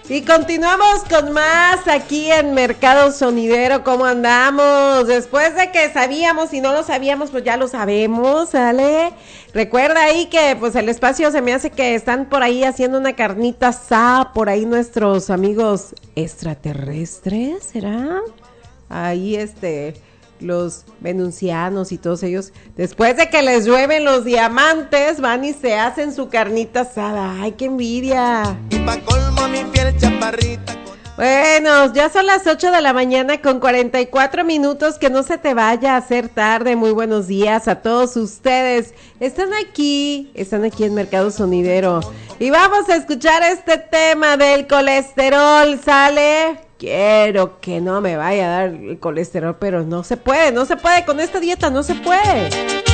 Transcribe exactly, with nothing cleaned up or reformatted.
Y continuamos con más aquí en Mercado Sonidero. ¿Cómo andamos? Después de que sabíamos y no lo sabíamos, pues ya lo sabemos, ¿sale? Recuerda ahí que pues el espacio se me hace que están por ahí haciendo una carnita asada, por ahí nuestros amigos extraterrestres, ¿será? Ahí este... los venuncianos y todos ellos, después de que les llueven los diamantes, van y se hacen su carnita asada. ¡Ay, qué envidia! Y pa' colmo mi fiel chaparrita. Bueno, ya son las ocho de la mañana con cuarenta y cuatro minutos, que no se te vaya a hacer tarde. Muy buenos días a todos ustedes. Están aquí, están aquí en Mercado Sonidero. Y vamos a escuchar este tema del colesterol, ¿sale? Quiero que no me vaya a dar el colesterol, pero no se puede, no se puede, con esta dieta no se puede.